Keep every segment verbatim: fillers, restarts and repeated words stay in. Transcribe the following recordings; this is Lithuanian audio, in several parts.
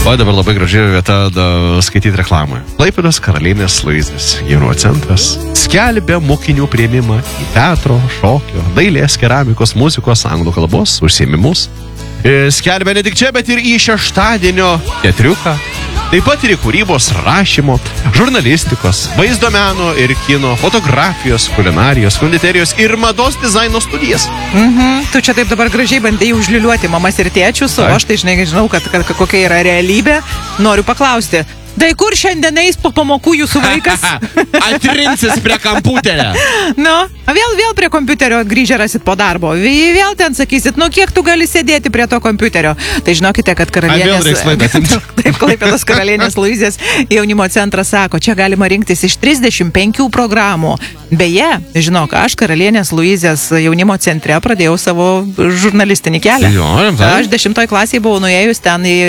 O dabar labai graži vieta da, skaityti reklamą. Klaipėdos karalienės Luizės jaunimo centras skelbia mokinių priėmimą į teatro, šokio, dailės, keramikos, muzikos, anglų kalbos užsiėmimus. Skelbia ne tik čia, bet ir į šeštadienio teatriuką. Taip pat ir į kūrybos, rašymo, žurnalistikos, vaizdo meno ir kino, fotografijos, kulinarijos, konditerijos ir mados dizaino studijas. Mhm. Tu čia taip dabar gražiai bandai užliuliuoti mamas ir tėčius, o aš tai žinai, žinau, kad, kad kokia yra realybė. Noriu paklausti, tai kur šiandien eis po pamokų jūsų vaikas? Atrinsis prie kompiuterio. Nu, vėl, vėl prie kompiuterio grįžę rasit po darbo. Vėl ten sakysit, nu kiek tu gali sėdėti prie to kompiuterio. Tai žinokite, kad karalienės... Taip, Klaipėdos karalienės Luizės jaunimo centras sako, čia galima rinktis iš trisdešimt penkių programų. Beje, žinok, aš karalienės Luizės jaunimo centre pradėjau savo žurnalistinį kelią. Jo, aš dešimtoj klasėje buvau nuėjus ten į...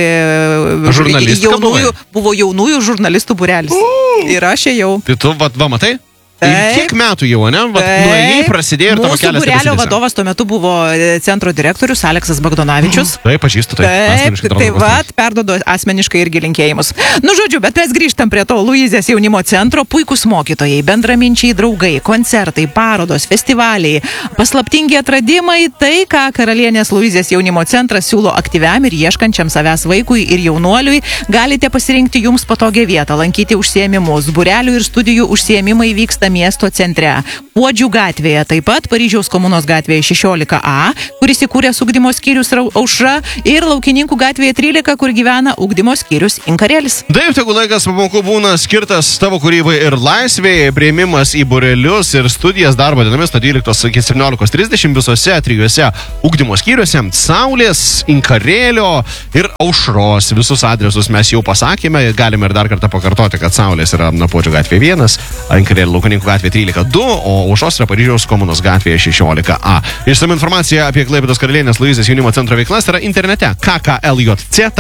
Žurnalistika buvo jaunųjų žurnalistų būrelis. Uh! Ir aš ėjau. Tai tu, va, va matai? Taip. Ir kiek metų jau, ne? Va, nuėjai, prasidėjo ir tavo kelias. Mūsų būrelio vadovas tuo metu buvo centro direktorius Aleksas Bagdonavičius. Mm. Taip, pažįstu, tai. Taip, taip, vat, perdodu asmeniškai irgi linkėjimus. Nu, žodžiu, bet mes grįžtam prie to Luizės jaunimo centro. Puikūs mokytojai, bendraminčiai draugai, koncertai, parodos, festivaliai, paslaptingi atradimai. Tai, ką karalienės Luizės jaunimo centras siūlo aktyviam ir ieškančiam savęs vaikui ir jaunuoliui, galite pasirinkti jums patogią vietą, lankyti užsiėmimus. Būrelių ir studijų užsiėmimai vyksta miesto centre. Puodžių gatvėje, taip pat Paryžiaus komunos gatvėje šešiolika A, kuris įkūręs ugdymo skyrius Aušra, ir Laukininkų gatvėje trylika, kur gyvena ugdymo skyrius Inkarėlis. Taip, tegu laikas pamokų būna skirtas tavo kūrybai ir laisvėje, priėmimas į būrelius ir studijas darbo dienomis nuo dvyliktos iki septyniolikos trisdešimt visose trijuose ugdymo skyriuose, Saulės, Inkarėlio ir Aušros. Visus adresus mes jau pasakėme, galime ir dar kartą pakartoti, kad Saulės yra na Puodžių gatvė vienas, Inkarėlio Laukininkų gatvė trylika du, o Aušros yra Paryžiaus komunos gatvėje šešiolika A. Išsami informacija apie Klaipėdos karalienės Luizės jaunimo centro veiklas yra internete k k l j c.